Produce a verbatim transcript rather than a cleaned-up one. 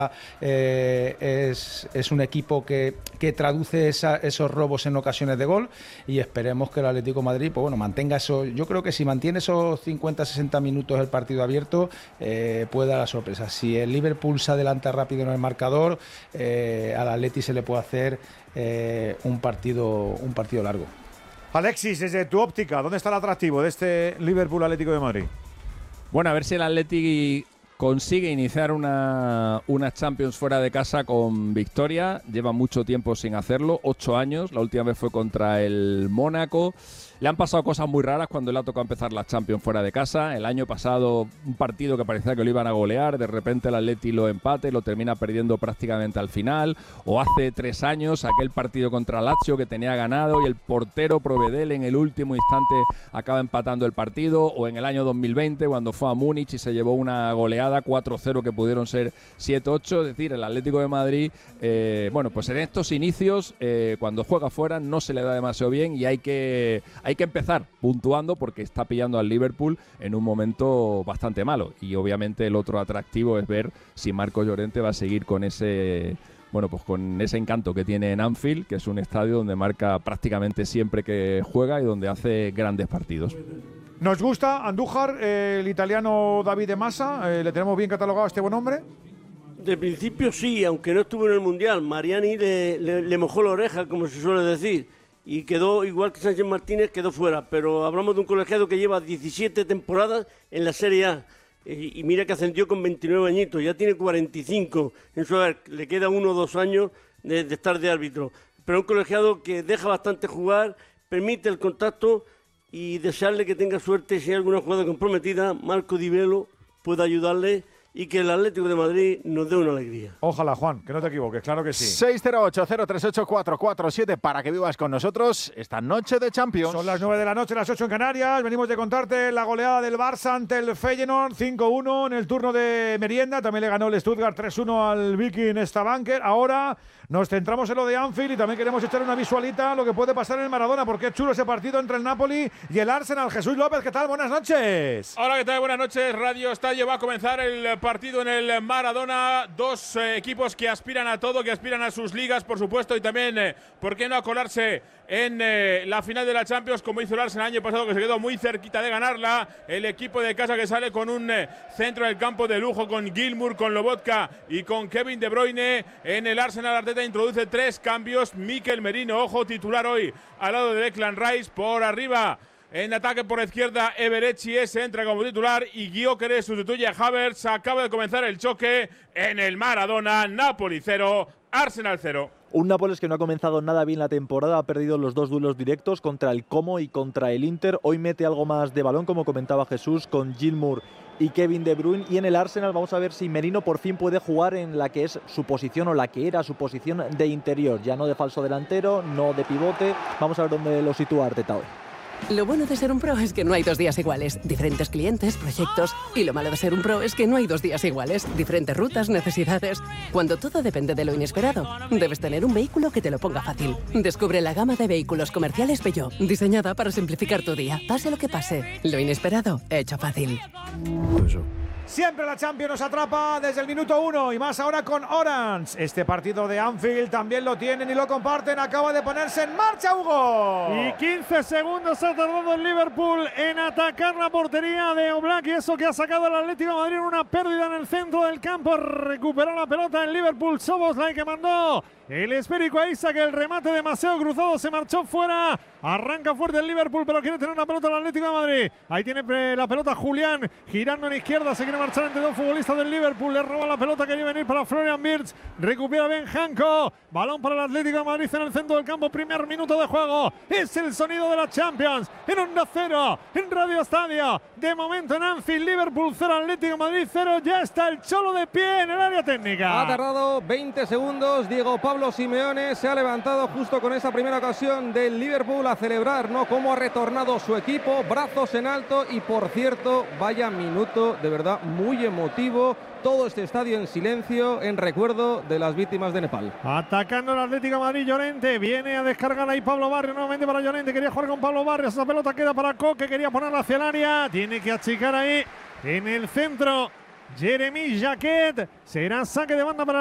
Eh, es, es un equipo que, que traduce esa, esos robos en ocasiones de gol, y esperemos que el Atlético de Madrid pues bueno, mantenga eso. Yo creo que si mantiene esos cincuenta a sesenta minutos el partido abierto, eh, puede dar la sorpresa. Si el Liverpool se adelanta rápido en el marcador, eh, al Atleti se le puede hacer eh, un partido, un partido largo. Alexis, desde tu óptica, ¿dónde está el atractivo de este Liverpool Atlético de Madrid? Bueno, a ver si el Atleti consigue iniciar una, una Champions fuera de casa con victoria. Lleva mucho tiempo sin hacerlo, ocho años. La última vez fue contra el Mónaco. Le han pasado cosas muy raras cuando le ha tocado empezar la Champions fuera de casa. El año pasado, un partido que parecía que lo iban a golear, de repente el Atleti lo empate, lo termina perdiendo prácticamente al final. O hace tres años, aquel partido contra Lazio que tenía ganado y el portero Provedel en el último instante acaba empatando el partido. O en el año dos mil veinte, cuando fue a Múnich y se llevó una goleada cuatro cero que pudieron ser siete ocho. Es decir, el Atlético de Madrid, eh, bueno, pues en estos inicios, eh, cuando juega fuera, no se le da demasiado bien y hay que... Hay Hay que empezar puntuando porque está pillando al Liverpool en un momento bastante malo. Y obviamente el otro atractivo es ver si Marco Llorente va a seguir con ese, bueno, pues con ese encanto que tiene en Anfield, que es un estadio donde marca prácticamente siempre que juega y donde hace grandes partidos. Nos gusta Andújar, eh, el italiano David de Massa. Eh, ¿Le tenemos bien catalogado a este buen hombre? De principio sí, aunque no estuvo en el Mundial. Mariani le, le, le mojó la oreja, como se suele decir. Y quedó, igual que Sánchez Martínez, quedó fuera. Pero hablamos de un colegiado que lleva diecisiete temporadas en la Serie A. Y, y mira que ascendió con veintinueve añitos, ya tiene cuarenta y cinco en su edad. Le queda uno o dos años de, de estar de árbitro. Pero un colegiado que deja bastante jugar, permite el contacto y desearle que tenga suerte si hay alguna jugada comprometida. Marco Di Velo pueda ayudarle y que el Atlético de Madrid nos dé una alegría. Ojalá, Juan, que no te equivoques, claro que sí. seis cero ocho, cero tres ocho, cuatro cuatro siete para que vivas con nosotros esta noche de Champions. Son las nueve de la noche, las ocho en Canarias. Venimos de contarte la goleada del Barça ante el Feyenoord, cinco uno en el turno de merienda. También le ganó el Stuttgart tres uno al Viking Stavanger. Ahora nos centramos en lo de Anfield y también queremos echar una visualita a lo que puede pasar en el Maradona, porque es chulo ese partido entre el Napoli y el Arsenal. Jesús López, ¿qué tal? Buenas noches. Hola, ¿qué tal? Buenas noches. Radio Estadio va a comenzar el partido en el Maradona. Dos eh, equipos que aspiran a todo, que aspiran a sus ligas, por supuesto, y también, eh, ¿por qué no a colarse en eh, la final de la Champions, como hizo el Arsenal el año pasado, que se quedó muy cerquita de ganarla? El equipo de casa que sale con un eh, centro del campo de lujo, con Gilmour, con Lobotka y con Kevin De Bruyne. En el Arsenal, Arteta introduce tres cambios. Mikel Merino, ojo, titular hoy al lado de Declan Rice. Por arriba, en ataque por la izquierda, Eberechi se entra como titular y Gyökeres sustituye a Havertz. Acaba de comenzar el choque en el Maradona. Napoli cero, Arsenal cero. Un Nápoles que no ha comenzado nada bien la temporada, ha perdido los dos duelos directos contra el Como y contra el Inter. Hoy mete algo más de balón, como comentaba Jesús, con Gilmour y Kevin De Bruyne. Y en el Arsenal vamos a ver si Merino por fin puede jugar en la que es su posición, o la que era su posición de interior. Ya no de falso delantero, no de pivote. Vamos a ver dónde lo sitúa Arteta hoy. Lo bueno de ser un pro es que no hay dos días iguales. Diferentes clientes, proyectos. Y lo malo de ser un pro es que no hay dos días iguales. Diferentes rutas, necesidades. Cuando todo depende de lo inesperado, debes tener un vehículo que te lo ponga fácil. Descubre la gama de vehículos comerciales Peugeot, diseñada para simplificar tu día. Pase lo que pase, lo inesperado, hecho fácil. Siempre la Champions nos atrapa desde el minuto uno y más ahora con Orange. Este partido de Anfield también lo tienen y lo comparten. Acaba de ponerse en marcha Hugo. Y quince segundos ha tardado el Liverpool en atacar la portería de Oblak, y eso que ha sacado el Atlético de Madrid, una pérdida en el centro del campo. Recuperó la pelota en Liverpool. Szoboszlai, que mandó el esférico a Isak, el remate demasiado cruzado, se marchó fuera. Arranca fuerte el Liverpool, pero quiere tener una pelota el Atlético de Madrid. Ahí tiene la pelota Julián, girando en izquierda, se quiere marchar entre dos futbolistas del Liverpool. Le roba la pelota, quería venir para Florian Wirtz. Recupera Ben Hanko. Balón para el Atlético de Madrid en el centro del campo. Primer minuto de juego. Es el sonido de la Champions. En Onda Cero, en Radio Estadio. De momento en Anfield, Liverpool cero, Atlético de Madrid cero. Ya está el Cholo de pie en el área técnica. Ha tardado veinte segundos. Diego Pablo Simeone se ha levantado justo con esa primera ocasión del Liverpool a celebrar, ¿no?, cómo ha retornado su equipo, brazos en alto. Y por cierto, vaya minuto de verdad muy emotivo. Todo este estadio en silencio en recuerdo de las víctimas de Nepal. Atacando el Atlético de Madrid, Llorente. Viene a descargar ahí Pablo Barrios, nuevamente para Llorente. Quería jugar con Pablo Barrios. Esa pelota queda para Coque, quería ponerla hacia el área. Tiene que achicar ahí en el centro Jeremy Jacquet. Será saque de banda para